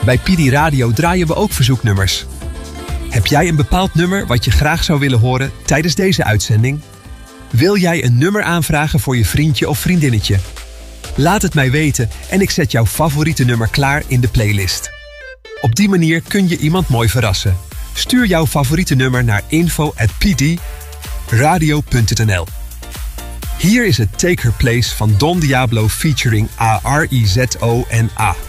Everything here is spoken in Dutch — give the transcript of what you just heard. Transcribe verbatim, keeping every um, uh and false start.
Bij P D Radio draaien we ook verzoeknummers. Heb jij een bepaald nummer wat je graag zou willen horen tijdens deze uitzending? Wil jij een nummer aanvragen voor je vriendje of vriendinnetje? Laat het mij weten en ik zet jouw favoriete nummer klaar in de playlist. Op die manier kun je iemand mooi verrassen. Stuur jouw favoriete nummer naar info at p d radio punt n l. Hier is het Take Her Place van Don Diablo featuring A R I Z O N A.